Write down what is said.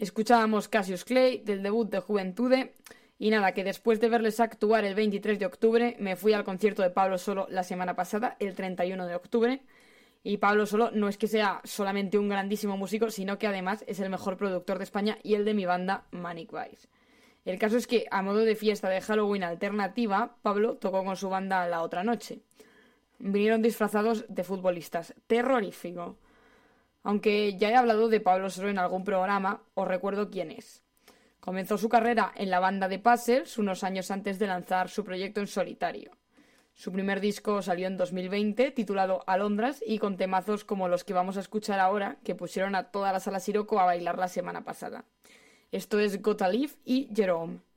Escuchábamos Cassius Clay del debut de Juventude y nada, que después de verles actuar el 23 de octubre me fui al concierto de Pablo Solo la semana pasada, el 31 de octubre. Y Pablo Solo no es que sea solamente un grandísimo músico, sino que además es el mejor productor de España y el de mi banda Manic Vice. El caso es que, a modo de fiesta de Halloween alternativa, Pablo tocó con su banda la otra noche. Vinieron disfrazados de futbolistas. Terrorífico. Aunque ya he hablado de Pablo Solo en algún programa, os recuerdo quién es. Comenzó su carrera en la banda de Puzzles unos años antes de lanzar su proyecto en solitario. Su primer disco salió en 2020, titulado Alondras, y con temazos como los que vamos a escuchar ahora, que pusieron a toda la sala Siroco a bailar la semana pasada. Esto es Gotta Live y Jerome.